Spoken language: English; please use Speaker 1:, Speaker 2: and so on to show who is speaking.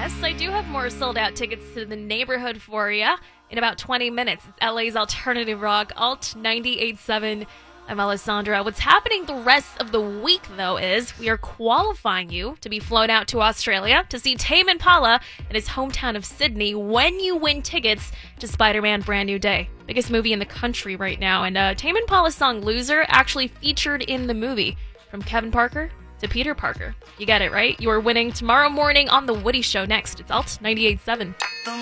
Speaker 1: Yes, I do have more sold out tickets to the neighborhood for you in about 20 minutes. It's LA's alternative rock, Alt 98.7. I'm Alessandra. What's happening the rest of the week, though, is we are qualifying you to be flown out to Australia to see Tame Impala in his hometown of Sydney when you win tickets to Spider-Man Brand New Day. Biggest movie in the country right now. And Tame Impala's song Loser actually featured in the movie. From Kevin Parker to Peter Parker. You get it, right? You are winning tomorrow morning on The Woody Show next. It's Alt 98.7.